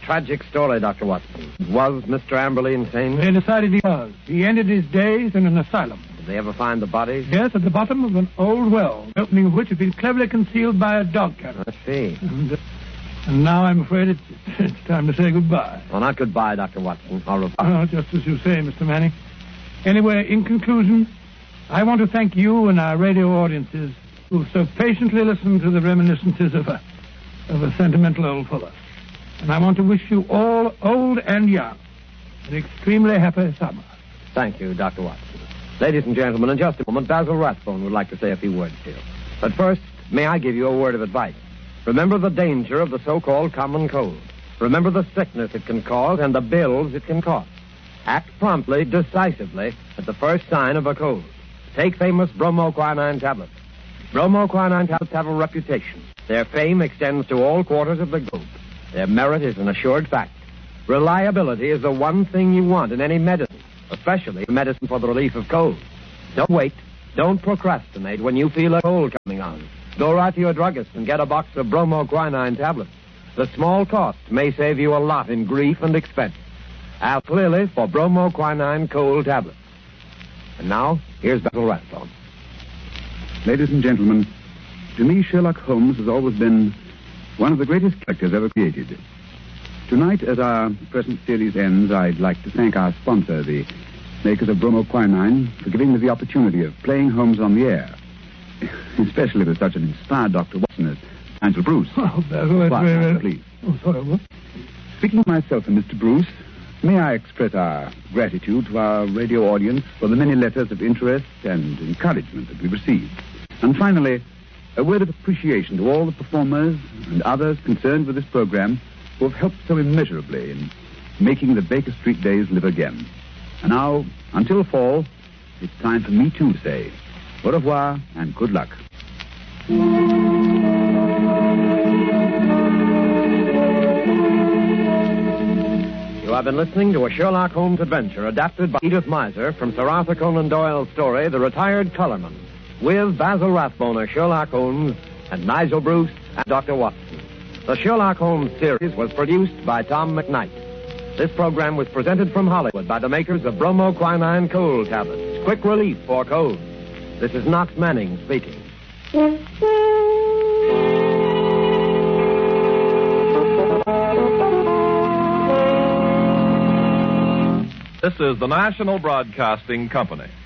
tragic story, Dr. Watson. Was Mr. Amberley insane? They decided he was. He ended his days in an asylum. Did they ever find the bodies? Yes, at the bottom of an old well, the opening of which had been cleverly concealed by a dog kennel. I see. And now I'm afraid it's time to say goodbye. Well, not goodbye, Dr. Watson. Au revoir. Oh, just as you say, Mr. Manning. Anyway, in conclusion, I want to thank you and our radio audiences who've so patiently listened to the reminiscences of a sentimental old fellow. And I want to wish you all, old and young, an extremely happy summer. Thank you, Dr. Watson. Ladies and gentlemen, in just a moment, Basil Rathbone would like to say a few words to you. But first, may I give you a word of advice? Remember the danger of the so-called common cold. Remember the sickness it can cause and the bills it can cost. Act promptly, decisively, at the first sign of a cold. Take famous bromoquinine tablets. Bromoquinine tablets have a reputation. Their fame extends to all quarters of the globe. Their merit is an assured fact. Reliability is the one thing you want in any medicine, especially medicine for the relief of cold. Don't wait. Don't procrastinate when you feel a cold coming on. Go right to your druggist and get a box of bromoquinine tablets. The small cost may save you a lot in grief and expense. Ask Lily for bromoquinine cold tablets. And now, here's Basil Rathbone. Ladies and gentlemen, to me, Sherlock Holmes has always been one of the greatest characters ever created. Tonight, as our present series ends, I'd like to thank our sponsor, the makers of bromoquinine, for giving me the opportunity of playing Holmes on the air, especially with such an inspired Dr. Watson as Nigel Bruce. Oh, Basil, that's very... Please. Oh, sorry, what? Speaking of myself and Mr. Bruce, may I express our gratitude to our radio audience for the many letters of interest and encouragement that we've received. And finally, a word of appreciation to all the performers and others concerned with this program who have helped so immeasurably in making the Baker Street days live again. And now, until fall, it's time for me too to say au revoir and good luck. You have been listening to a Sherlock Holmes adventure adapted by Edith Miser from Sir Arthur Conan Doyle's story, The Retired Colorman, with Basil Rathbone as Sherlock Holmes and Nigel Bruce and Dr. Watson. The Sherlock Holmes series was produced by Tom McKnight. This program was presented from Hollywood by the makers of bromoquinine cold tablets, quick relief for cold. This is Knox Manning speaking. This is the National Broadcasting Company.